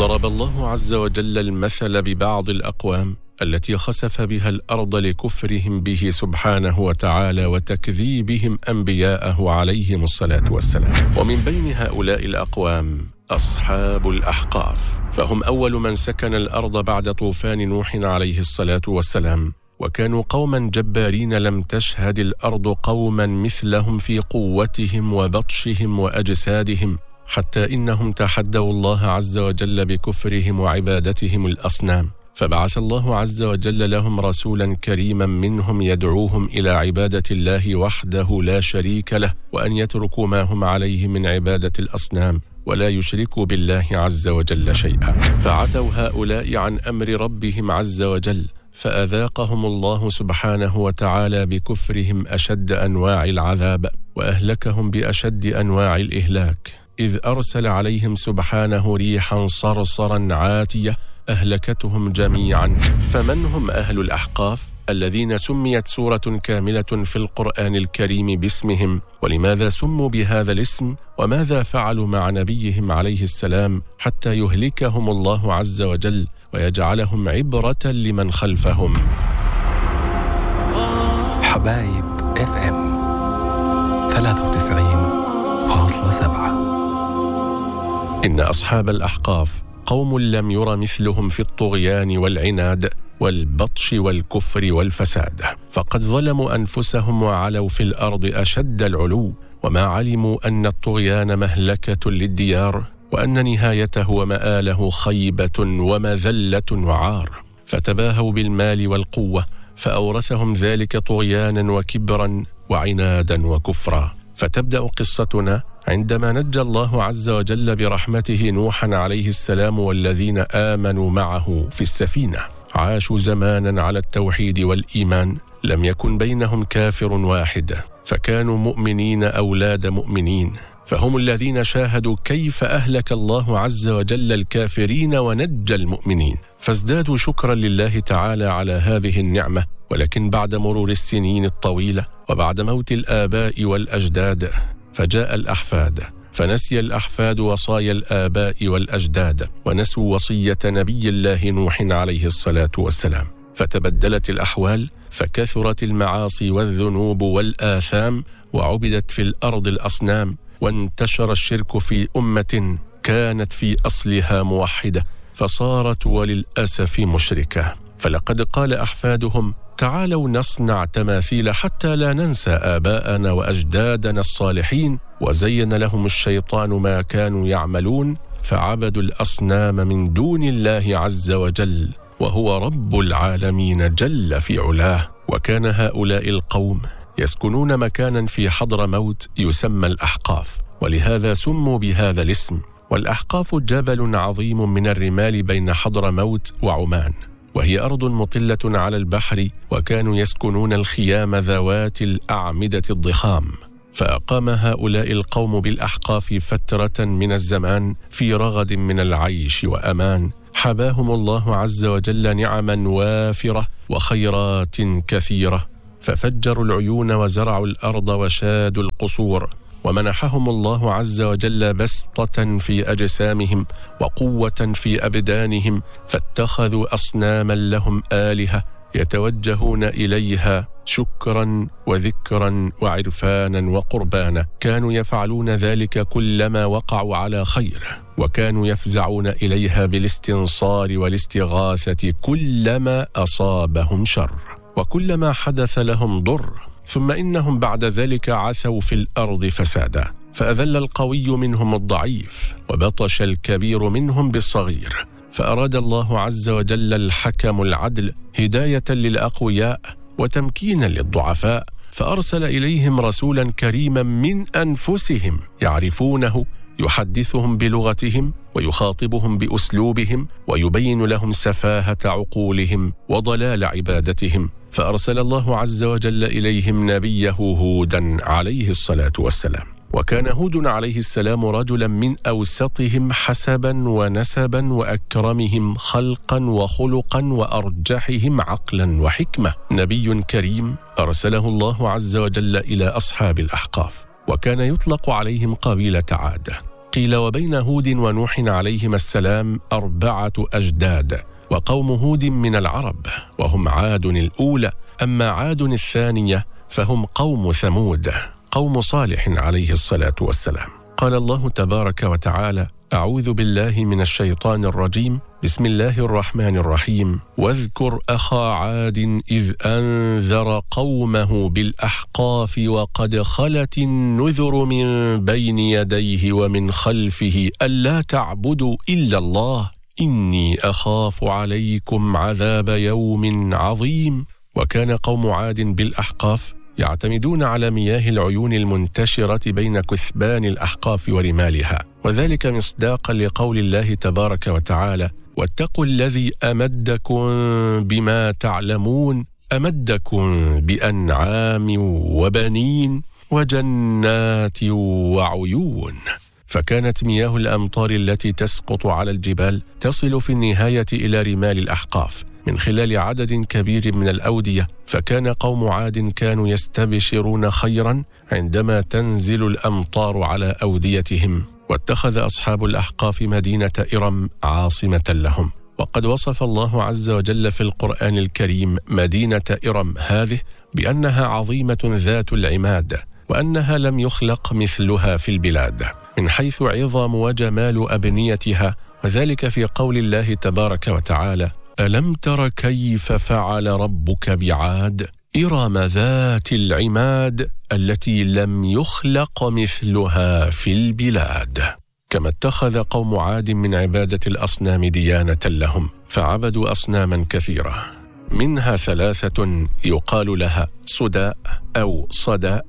ضرب الله عز وجل المثل ببعض الأقوام التي خسف بها الأرض لكفرهم به سبحانه وتعالى وتكذيبهم أنبياءه عليهم الصلاة والسلام. ومن بين هؤلاء الأقوام أصحاب الأحقاف، فهم أول من سكن الأرض بعد طوفان نوح عليه الصلاة والسلام، وكانوا قوما جبارين لم تشهد الأرض قوما مثلهم في قوتهم وبطشهم وأجسادهم، حتى إنهم تحدوا الله عز وجل بكفرهم وعبادتهم الأصنام، فبعث الله عز وجل لهم رسولا كريما منهم يدعوهم إلى عبادة الله وحده لا شريك له، وأن يتركوا ما هم عليه من عبادة الأصنام ولا يشركوا بالله عز وجل شيئا. فعتوا هؤلاء عن أمر ربهم عز وجل، فأذاقهم الله سبحانه وتعالى بكفرهم أشد أنواع العذاب، وأهلكهم بأشد أنواع الإهلاك، إذ أرسل عليهم سبحانه ريحا صرصرا عاتية أهلكتهم جميعا. فمن هم أهل الأحقاف الذين سميت سورة كاملة في القرآن الكريم باسمهم؟ ولماذا سموا بهذا الاسم؟ وماذا فعلوا مع نبيهم عليه السلام حتى يهلكهم الله عز وجل ويجعلهم عبرة لمن خلفهم؟ حبايب FM 93.7. إن أصحاب الأحقاف قوم لم ير مثلهم في الطغيان والعناد والبطش والكفر والفساد، فقد ظلموا أنفسهم وعلوا في الأرض أشد العلو، وما علموا أن الطغيان مهلكة للديار، وأن نهايته ومآله خيبة ومذلة وعار، فتباهوا بالمال والقوة، فأورثهم ذلك طغيانا وكبرا وعنادا وكفرا. فتبدأ قصتنا عندما نجى الله عز وجل برحمته نوحا عليه السلام والذين آمنوا معه في السفينة. عاشوا زمانا على التوحيد والإيمان، لم يكن بينهم كافر واحد، فكانوا مؤمنين أولاد مؤمنين، فهم الذين شاهدوا كيف أهلك الله عز وجل الكافرين ونجى المؤمنين، فازدادوا شكرا لله تعالى على هذه النعمة. ولكن بعد مرور السنين الطويلة وبعد موت الآباء والأجداد فجاء الأحفاد، فنسي الأحفاد وصايا الآباء والأجداد، ونسوا وصية نبي الله نوح عليه الصلاة والسلام، فتبدلت الأحوال، فكثرت المعاصي والذنوب والآثام، وعبدت في الأرض الأصنام، وانتشر الشرك في أمة كانت في أصلها موحدة، فصارت وللأسف مشركة. فلقد قال أحفادهم: تعالوا نصنع تماثيل حتى لا ننسى آباءنا وأجدادنا الصالحين، وزين لهم الشيطان ما كانوا يعملون، فعبدوا الأصنام من دون الله عز وجل، وهو رب العالمين جل في علاه. وكان هؤلاء القوم يسكنون مكانا في حضرموت يسمى الأحقاف، ولهذا سموا بهذا الاسم. والأحقاف جبل عظيم من الرمال بين حضرموت وعمان، وهي أرض مطلة على البحر، وكانوا يسكنون الخيام ذوات الأعمدة الضخام. فأقام هؤلاء القوم بالأحقاف فترة من الزمان في رغد من العيش وأمان، حباهم الله عز وجل نعما وافرة وخيرات كثيرة، ففجروا العيون وزرعوا الأرض وشادوا القصور، ومنحهم الله عز وجل بسطة في أجسامهم وقوة في أبدانهم، فاتخذوا أصناما لهم آلهة يتوجهون إليها شكرا وذكرا وعرفانا وقربانا. كانوا يفعلون ذلك كلما وقعوا على خير، وكانوا يفزعون إليها بالاستنصار والاستغاثة كلما أصابهم شر، وكلما حدث لهم ضر. ثم إنهم بعد ذلك عثوا في الأرض فسادا، فأذل القوي منهم الضعيف، وبطش الكبير منهم بالصغير. فأراد الله عز وجل الحكم العدل هداية للأقوياء وتمكينا للضعفاء، فأرسل إليهم رسولا كريما من أنفسهم يعرفونه، يحدثهم بلغتهم ويخاطبهم بأسلوبهم، ويبين لهم سفاهة عقولهم وضلال عبادتهم. فأرسل الله عز وجل إليهم نبيه هودا عليه الصلاة والسلام. وكان هود عليه السلام رجلا من أوسطهم حسبا ونسبا، وأكرمهم خلقا وخلقا، وأرجحهم عقلا وحكمة. نبي كريم أرسله الله عز وجل إلى أصحاب الأحقاف، وكان يطلق عليهم قبيلة عاد. قيل وبين هود ونوح عليهما السلام 4 أجداد، وقوم هود من العرب وهم عاد الأولى، أما عاد الثانية فهم قوم ثمود قوم صالح عليه الصلاة والسلام. قال الله تبارك وتعالى: أعوذ بالله من الشيطان الرجيم، بسم الله الرحمن الرحيم. واذكر أخا عاد إذ أنذر قومه بالأحقاف وقد خلت النذر من بين يديه ومن خلفه ألا تعبدوا إلا الله إني أخاف عليكم عذاب يوم عظيم. وكان قوم عاد بالأحقاف يعتمدون على مياه العيون المنتشرة بين كثبان الأحقاف ورمالها، وذلك مصداقا لقول الله تبارك وتعالى: واتقوا الذي أمدكم بما تعلمون أمدكم بأنعام وبنين وجنات وعيون. فكانت مياه الأمطار التي تسقط على الجبال تصل في النهاية إلى رمال الأحقاف من خلال عدد كبير من الأودية، فكان قوم عاد كانوا يستبشرون خيرا عندما تنزل الأمطار على أوديتهم. واتخذ أصحاب الأحقاف مدينة إرم عاصمة لهم، وقد وصف الله عز وجل في القرآن الكريم مدينة إرم هذه بأنها عظيمة ذات العماد، وأنها لم يخلق مثلها في البلاد من حيث عظم وجمال أبنيتها، وذلك في قول الله تبارك وتعالى: ألم تر كيف فعل ربك بعاد إرم ذات العماد التي لم يخلق مثلها في البلاد. كما اتخذ قوم عاد من عبادة الأصنام ديانة لهم، فعبدوا أصناما كثيرة، منها 3 يقال لها صداء أو صداء،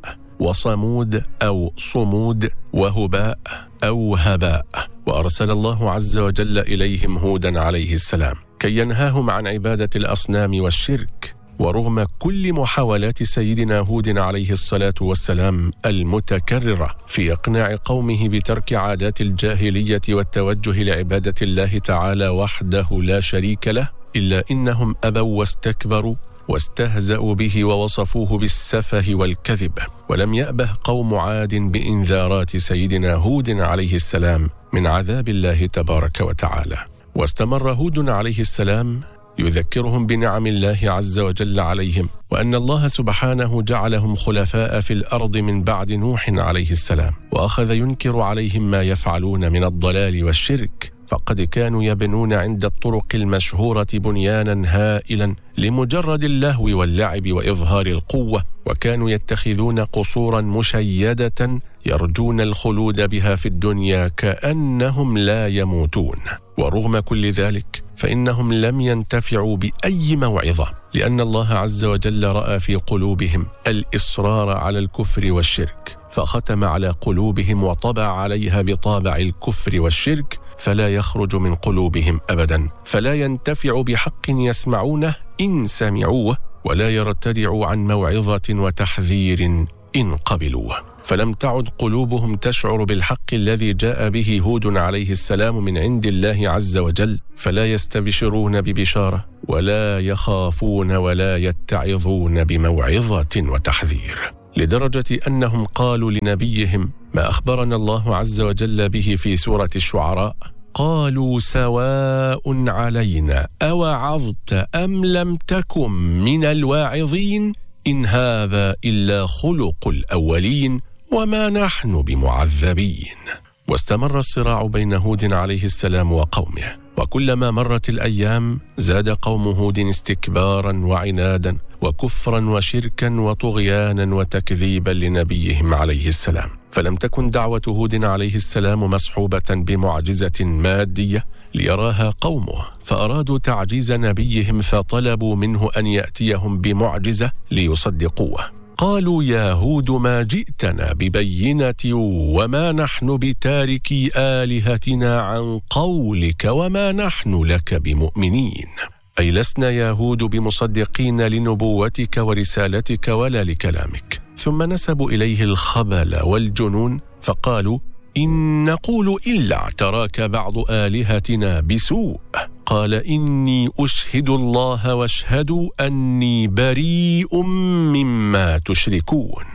وصمود أو صمود، وهباء أو هباء. وأرسل الله عز وجل إليهم هودا عليه السلام كي ينهاهم عن عبادة الأصنام والشرك. ورغم كل محاولات سيدنا هود عليه الصلاة والسلام المتكررة في إقناع قومه بترك عادات الجاهلية والتوجه لعبادة الله تعالى وحده لا شريك له، إلا إنهم أبوا واستكبروا واستهزأوا به ووصفوه بالسفه والكذب. ولم يأبه قوم عاد بإنذارات سيدنا هود عليه السلام من عذاب الله تبارك وتعالى. واستمر هود عليه السلام يذكرهم بنعم الله عز وجل عليهم، وأن الله سبحانه جعلهم خلفاء في الأرض من بعد نوح عليه السلام، وأخذ ينكر عليهم ما يفعلون من الضلال والشرك، فقد كانوا يبنون عند الطرق المشهورة بنيانا هائلا لمجرد اللهو واللعب وإظهار القوة، وكانوا يتخذون قصورا مشيدة يرجون الخلود بها في الدنيا كأنهم لا يموتون. ورغم كل ذلك فإنهم لم ينتفعوا بأي موعظة، لأن الله عز وجل رأى في قلوبهم الإصرار على الكفر والشرك، فختم على قلوبهم وطبع عليها بطابع الكفر والشرك، فلا يخرج من قلوبهم أبدا، فلا ينتفع بحق يسمعونه إن سمعوه، ولا يرتدع عن موعظة وتحذير إن قبلوه. فلم تعد قلوبهم تشعر بالحق الذي جاء به هود عليه السلام من عند الله عز وجل، فلا يستبشرون ببشارة ولا يخافون ولا يتعظون بموعظة وتحذير، لدرجة أنهم قالوا لنبيهم ما أخبرنا الله عز وجل به في سورة الشعراء: قالوا سواء علينا أوعظت أم لم تكن من الواعظين إن هذا إلا خلق الأولين وما نحن بمعذبين. واستمر الصراع بين هود عليه السلام وقومه، وكلما مرت الأيام زاد قوم هود استكبارا وعنادا وكفرا وشركا وطغيانا وتكذيبا لنبيهم عليه السلام. فلم تكن دعوة هود عليه السلام مصحوبة بمعجزة مادية ليراها قومه، فأرادوا تعجيز نبيهم فطلبوا منه أن يأتيهم بمعجزة ليصدقوه. قالوا يا هود ما جئتنا ببينة وما نحن بتاركي آلهتنا عن قولك وما نحن لك بمؤمنين، أي لسنا يا هود بمصدقين لنبوتك ورسالتك ولا لكلامك. ثم نسبوا إليه الخبل والجنون فقالوا إن نقول إلا اعتراك بعض آلهتنا بسوء. قال إني أشهد الله واشهدوا أني بريء مما تشركون.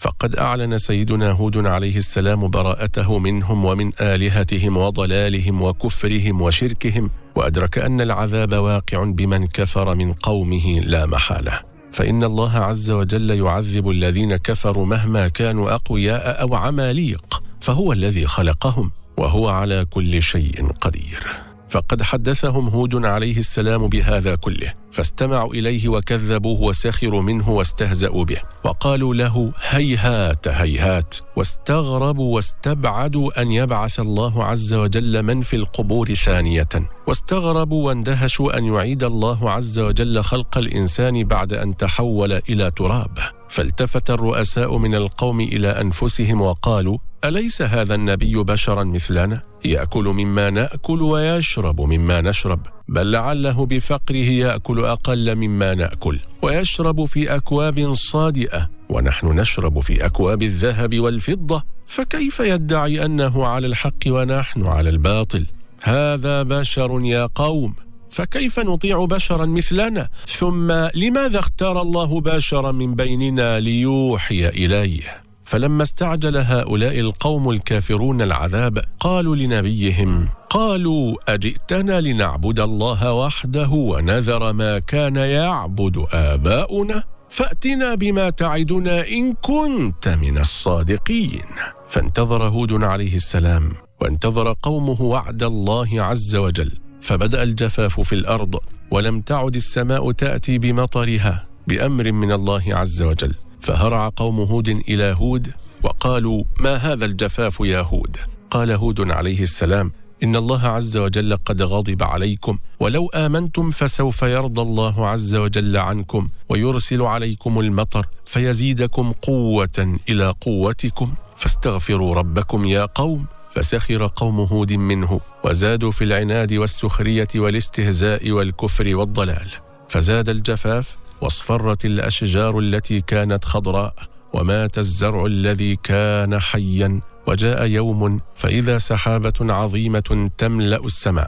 فقد أعلن سيدنا هود عليه السلام براءته منهم ومن آلهتهم وضلالهم وكفرهم وشركهم، وأدرك أن العذاب واقع بمن كفر من قومه لا محالة، فإن الله عز وجل يعذب الذين كفروا مهما كانوا أقوياء أو عماليق، فهو الذي خلقهم وهو على كل شيء قدير. فقد حدثهم هود عليه السلام بهذا كله، فاستمعوا إليه وكذبوه وسخروا منه واستهزأوا به، وقالوا له هيهات هيهات، واستغربوا واستبعدوا أن يبعث الله عز وجل من في القبور ثانية، واستغربوا واندهشوا أن يعيد الله عز وجل خلق الإنسان بعد أن تحول إلى تراب. فالتفت الرؤساء من القوم إلى أنفسهم وقالوا أليس هذا النبي بشرا مثلنا يأكل مما نأكل ويشرب مما نشرب، بل لعله بفقره يأكل أقل مما نأكل ويشرب في أكواب صادئة ونحن نشرب في أكواب الذهب والفضة، فكيف يدعي أنه على الحق ونحن على الباطل؟ هذا بشر يا قوم، فكيف نطيع بشرا مثلنا؟ ثم لماذا اختار الله بشرا من بيننا ليوحي إليه؟ فلما استعجل هؤلاء القوم الكافرون العذاب قالوا لنبيهم قالوا أجئتنا لنعبد الله وحده ونذر ما كان يعبد آباؤنا؟ فأتنا بما تعدنا إن كنت من الصادقين. فانتظر هود عليه السلام وانتظر قومه وعد الله عز وجل، فبدأ الجفاف في الأرض ولم تعد السماء تأتي بمطرها بأمر من الله عز وجل، فهرع قوم هود إلى هود وقالوا ما هذا الجفاف يا هود؟ قال هود عليه السلام إن الله عز وجل قد غضب عليكم، ولو آمنتم فسوف يرضى الله عز وجل عنكم ويرسل عليكم المطر فيزيدكم قوة إلى قوتكم، فاستغفروا ربكم يا قوم. فسخر قوم هود منه وزادوا في العناد والسخرية والاستهزاء والكفر والضلال، فزاد الجفاف واصفرت الأشجار التي كانت خضراء ومات الزرع الذي كان حيا، وجاء يوم فإذا سحابة عظيمة تملأ السماء،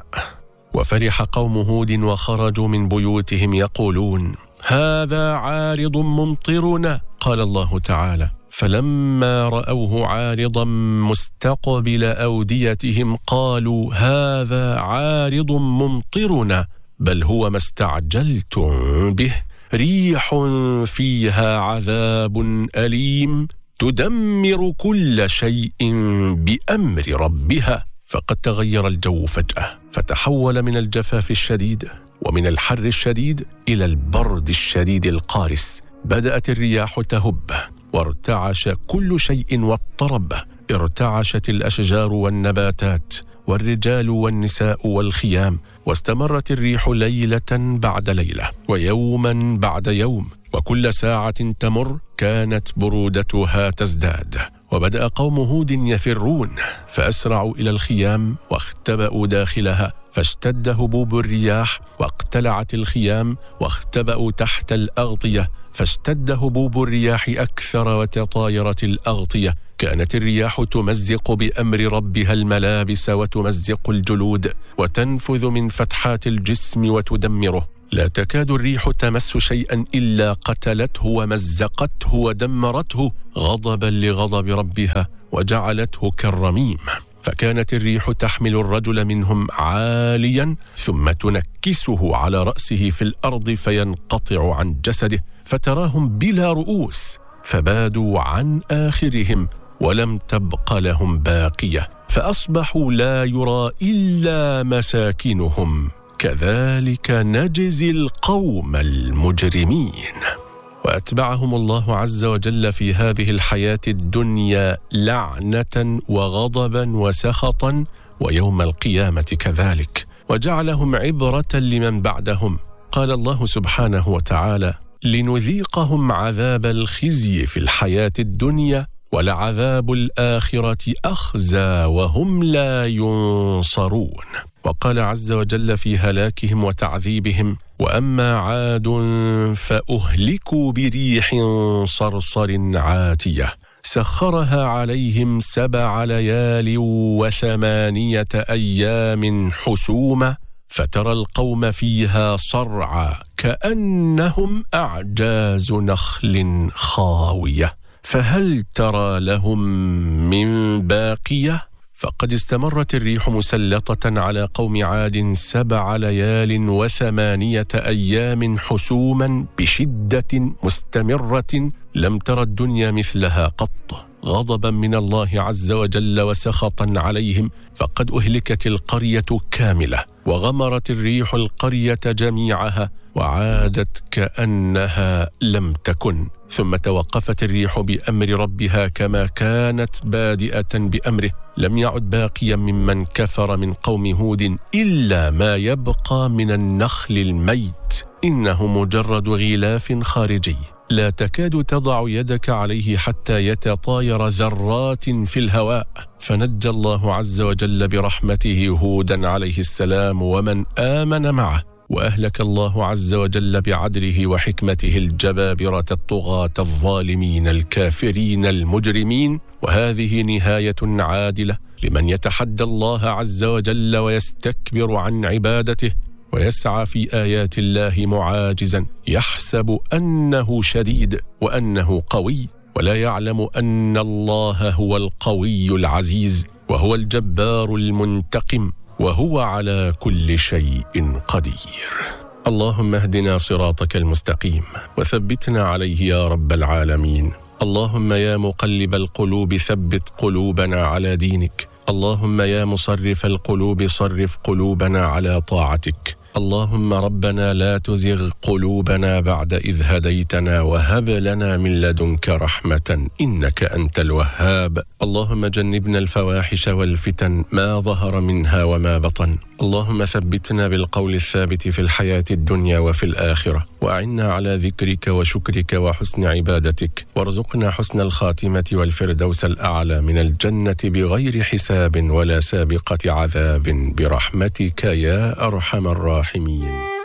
وفرح قوم هود وخرجوا من بيوتهم يقولون هذا عارض ممطرنا. قال الله تعالى فلما رأوه عارضا مستقبل أوديتهم قالوا هذا عارض ممطرنا بل هو ما استعجلتم به ريح فيها عذاب أليم تدمر كل شيء بأمر ربها. فقد تغير الجو فجأة، فتحول من الجفاف الشديد ومن الحر الشديد إلى البرد الشديد القارس. بدأت الرياح تهب وارتعش كل شيء واضطرب، ارتعشت الأشجار والنباتات والرجال والنساء والخيام، واستمرت الريح ليلة بعد ليلة ويوما بعد يوم، وكل ساعة تمر كانت برودتها تزداد. وبدأ قوم هود يفرون فأسرعوا إلى الخيام واختبأوا داخلها، فاشتد هبوب الرياح واقتلعت الخيام، واختبأوا تحت الأغطية فاشتد هبوب الرياح أكثر وتطايرت الأغطية. كانت الرياح تمزق بأمر ربها الملابس وتمزق الجلود وتنفذ من فتحات الجسم وتدمره، لا تكاد الريح تمس شيئا إلا قتلته ومزقته ودمرته غضبا لغضب ربها وجعلته كالرميم. فكانت الريح تحمل الرجل منهم عاليا ثم تنكسه على رأسه في الأرض فينقطع عن جسده، فتراهم بلا رؤوس، فبادوا عن آخرهم ولم تبق لهم باقية، فأصبحوا لا يرى إلا مساكنهم. كذلك نجزي القوم المجرمين. وأتبعهم الله عز وجل في هذه الحياة الدنيا لعنة وغضبا وسخطا، ويوم القيامة كذلك، وجعلهم عبرة لمن بعدهم. قال الله سبحانه وتعالى لنذيقهم عذاب الخزي في الحياة الدنيا ولعذاب الآخرة أخزى وهم لا ينصرون. وقال عز وجل في هلاكهم وتعذيبهم وأما عاد فأهلكوا بريح صرصر عاتية سخرها عليهم 7 ليال و8 أيام حسوما فترى القوم فيها صرعى كأنهم أعجاز نخل خاوية فهل ترى لهم من باقية؟ فقد استمرت الريح مسلطة على قوم عاد 7 ليال و8 أيام حسوما بشدة مستمرة لم تر الدنيا مثلها قط، غضبا من الله عز وجل وسخطا عليهم، فقد أهلكت القرية كاملة، وغمرت الريح القرية جميعها وعادت كأنها لم تكن، ثم توقفت الريح بأمر ربها كما كانت بادئة بأمره، لم يعد باقيا ممن كفر من قوم هود إلا ما يبقى من النخل الميت، إنه مجرد غلاف خارجي لا تكاد تضع يدك عليه حتى يتطاير ذرات في الهواء. فنجى الله عز وجل برحمته هودا عليه السلام ومن آمن معه، وأهلك الله عز وجل بعدله وحكمته الجبابرة الطغاة الظالمين الكافرين المجرمين. وهذه نهاية عادلة لمن يتحدى الله عز وجل ويستكبر عن عبادته ويسعى في آيات الله معاجزا، يحسب أنه شديد وأنه قوي، ولا يعلم أن الله هو القوي العزيز وهو الجبار المنتقم، وهو على كل شيء قدير. اللهم اهدنا صراطك المستقيم وثبتنا عليه يا رب العالمين. اللهم يا مقلب القلوب ثبت قلوبنا على دينك. اللهم يا مصرف القلوب صرف قلوبنا على طاعتك. اللهم ربنا لا تزغ قلوبنا بعد إذ هديتنا وهب لنا من لدنك رحمة إنك أنت الوهاب. اللهم جنبنا الفواحش والفتن ما ظهر منها وما بطن. اللهم ثبتنا بالقول الثابت في الحياة الدنيا وفي الآخرة، وأعنا على ذكرك وشكرك وحسن عبادتك، وارزقنا حسن الخاتمة والفردوس الأعلى من الجنة بغير حساب ولا سابقة عذاب برحمتك يا أرحم الراحمين.